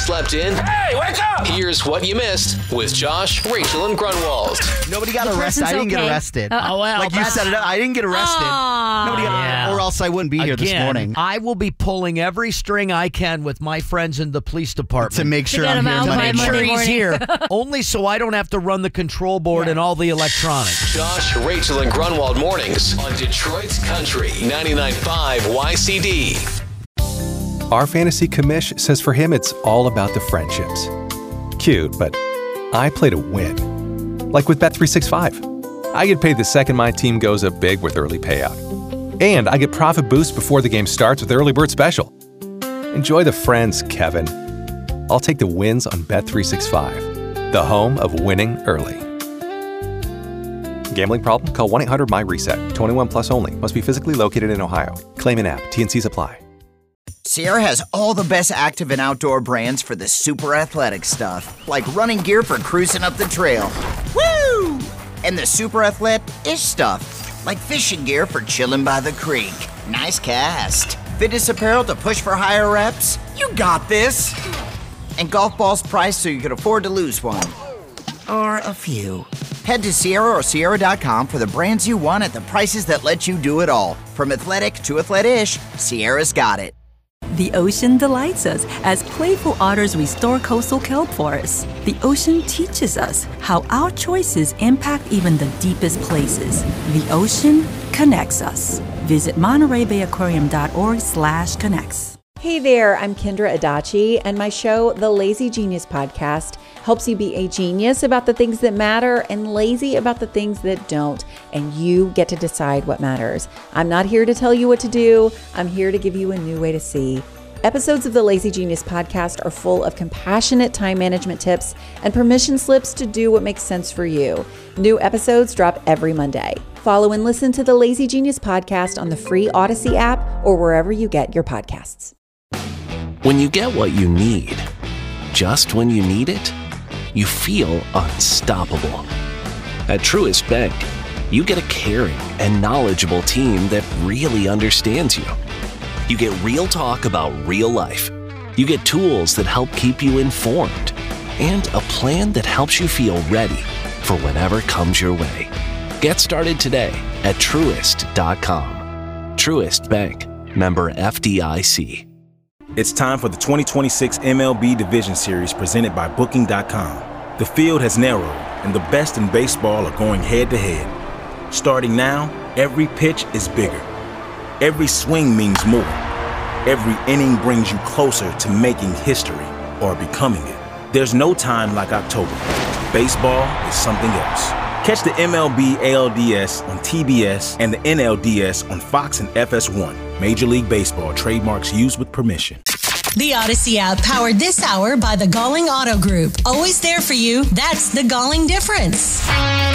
slept in? Hey, wake up! Here's what you missed with Josh, Rachel, and Grunwald. Nobody got arrested. I didn't get arrested. Oh, well. Like you set it up. I didn't get arrested. Nobody got, or else I wouldn't be here this morning. I will be pulling every string I can with my friends in the police department. To make sure I'm here Monday. Monday morning. He's here. Only so I don't have to run the control board and all the electronics. Josh, Rachel, and Grunwald mornings on Detroit's Country 99.5 YCD. Our fantasy commish says for him it's all about the friendships. Cute, but I play to win. Like with Bet365. I get paid the second my team goes up big with early payout. And I get profit boost before the game starts with Early Bird Special. Enjoy the friends, Kevin. I'll take the wins on Bet365, the home of winning early. Gambling problem? Call 1-800-MY-RESET. 21 plus only. Must be physically located in Ohio. Claim in app. T&Cs apply. Sierra has all the best active and outdoor brands for the super athletic stuff, like running gear for cruising up the trail. Woo! And the super athletic-ish stuff, like fishing gear for chilling by the creek. Nice cast. Fitness apparel to push for higher reps. You got this. And golf balls priced so you can afford to lose one. Or a few. Head to Sierra or Sierra.com for the brands you want at the prices that let you do it all. From athletic to athletic-ish, Sierra's got it. The ocean delights us as playful otters restore coastal kelp forests. The ocean teaches us how our choices impact even the deepest places. The ocean connects us. Visit MontereyBayAquarium.org/connects. Hey there, I'm Kendra Adachi, and my show, The Lazy Genius Podcast, helps you be a genius about the things that matter and lazy about the things that don't, and you get to decide what matters. I'm not here to tell you what to do. I'm here to give you a new way to see. Episodes of the Lazy Genius Podcast are full of compassionate time management tips and permission slips to do what makes sense for you. New episodes drop every Monday. Follow and listen to the Lazy Genius Podcast on the free Odyssey app or wherever you get your podcasts. When you get what you need, just when you need it, you feel unstoppable. At Truist Bank, you get a caring and knowledgeable team that really understands you. You get real talk about real life. You get tools that help keep you informed and a plan that helps you feel ready for whatever comes your way. Get started today at Truist.com. Truist Bank, member FDIC. It's time for the 2026 MLB Division Series presented by Booking.com. The field has narrowed, and the best in baseball are going head-to-head. Starting now, every pitch is bigger. Every swing means more. Every inning brings you closer to making history or becoming it. There's no time like October. Baseball is something else. Catch the MLB ALDS on TBS and the NLDS on Fox and FS1. Major League Baseball trademarks used with permission. The Odyssey app powered this hour by the Galling Auto Group. Always there for you. That's the Galling difference.